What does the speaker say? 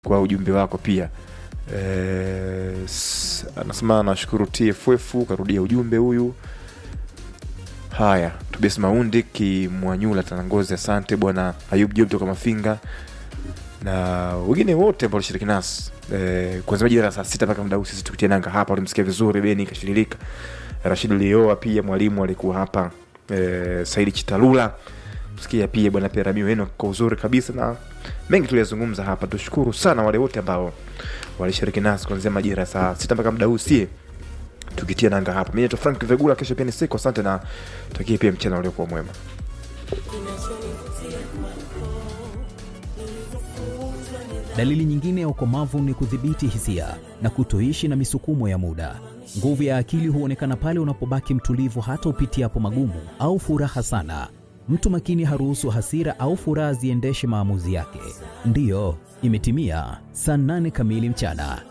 kwa ujumbe wako pia. Anasema nashukuru TFF karudia ujumbe huyu. Haya, Tobias Maundi Kimwanyula Tanangozi, asante bwana Ayub Job kutoka Mafinga na wengine wote ambao walishiriki nasi kuanzia majira saa 6 mpaka muda huu sisi tukitia nanga hapa. Ulimsikia vizuri Beni Kashililika, Rashid Leo pia mwalimu alikuwa hapa, Saidi Chitalula msikia pia bwana Peramio wenu kwa uzuri kabisa, na mengi tuliyozungumza hapa. Tushukuru sana wale wote ambao walishiriki nasi kuanzia majira saa 6 mpaka muda huu sie tukitia nanga hapa. Mimi ni Frank Vegula, kesho pia ni siku. Asante na tutakie pia mchana uliokuwa mwema. Dalili nyingine ya ukomavu ni kudhibiti hisia na kutoishi na misukumo ya muda. Nguvu ya akili huonekana pale unapobaki mtulivu hata upitiapo magumu au furaha sana. Mtu makini haruhusu hasira au furaha ziendeshe maamuzi yake. Ndiyo, imetimia saa 8 kamili mchana.